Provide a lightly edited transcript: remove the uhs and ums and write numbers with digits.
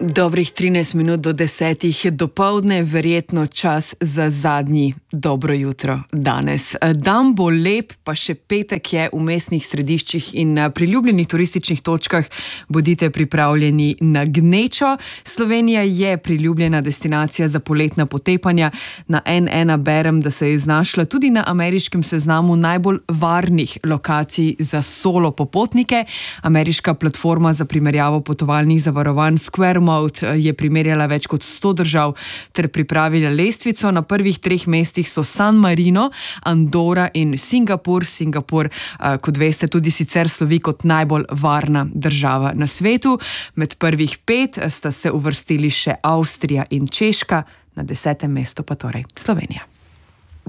Dobrih 13 minut do 10 dopoldne, verjetno čas za zadnji dobro jutro danes. Dan bo lep, pa še petek je v mestnih središčih in na priljubljenih turističnih točkah. Bodite pripravljeni na gnečo. Slovenija je priljubljena destinacija za poletna potepanja. Na N1 berem, da se je znašla tudi na ameriškem seznamu najbolj varnih lokacij za solo popotnike. Ameriška platforma za primerjavo potovalnih zavarovanj SquareMode je primerjala več kot 100 držav ter pripravila lestvico. Na prvih 3 mestih so San Marino, Andora in Singapur. Singapur, kot veste, tudi sicer slovi kot najbolj varna država na svetu. Med prvih 5 sta se uvrstili še Avstrija in Češka, na 10. mestu pa torej Slovenija.